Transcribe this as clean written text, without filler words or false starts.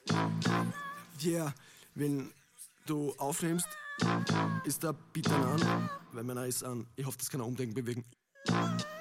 Yeah, wenn du aufnimmst, ist der Beat dann an, weil meiner ist an. Ich hoffe, das kann er Umdenken bewegen.